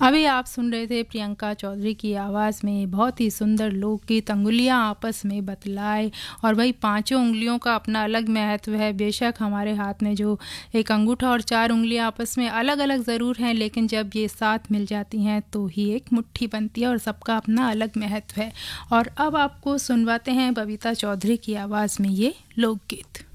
अभी आप सुन रहे थे प्रियंका चौधरी की आवाज़ में बहुत ही सुंदर लोकगीत अंगुलियां आपस में बतलाए। और भाई पांचों उंगलियों का अपना अलग महत्व है। बेशक हमारे हाथ में जो एक अंगूठा और चार उंगलियां आपस में अलग अलग ज़रूर हैं, लेकिन जब ये साथ मिल जाती हैं तो ही एक मुट्ठी बनती है और सबका अपना अलग महत्व है। और अब आपको सुनवाते हैं बबीता चौधरी की आवाज़ में ये लोकगीत।